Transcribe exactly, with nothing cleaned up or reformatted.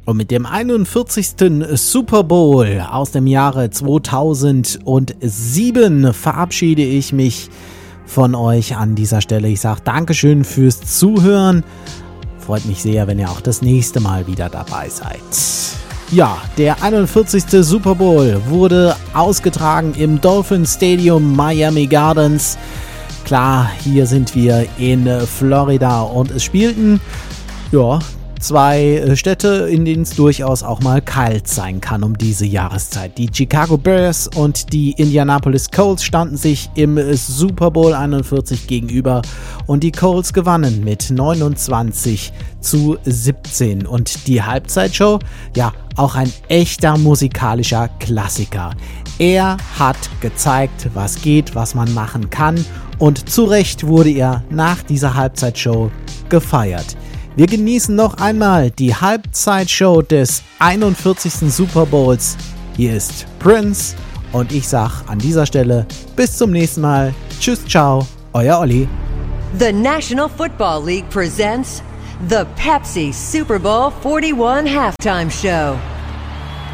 Und mit dem einundvierzigsten Super Bowl aus dem Jahre zweitausendsieben verabschiede ich mich von euch an dieser Stelle. Ich sage Dankeschön fürs Zuhören. Freut mich sehr, wenn ihr auch das nächste Mal wieder dabei seid. Ja, der einundvierzigste Super Bowl wurde ausgetragen im Dolphin Stadium Miami Gardens. Klar, hier sind wir in Florida und es spielten, ja, zwei Städte, in denen es durchaus auch mal kalt sein kann um diese Jahreszeit. Die Chicago Bears und die Indianapolis Colts standen sich im Super Bowl einundvierzig gegenüber und die Colts gewannen mit neunundzwanzig zu siebzehn. Und die Halbzeitshow, ja, auch ein echter musikalischer Klassiker. Er hat gezeigt, was geht, was man machen kann, und zu Recht wurde er nach dieser Halbzeitshow gefeiert. Wir genießen noch einmal die Halbzeitshow des einundvierzigsten Super Bowls. Hier ist Prince und ich sag an dieser Stelle bis zum nächsten Mal. Tschüss, ciao, euer Olli. The National Football League presents the Pepsi Super Bowl forty-one Halftime Show.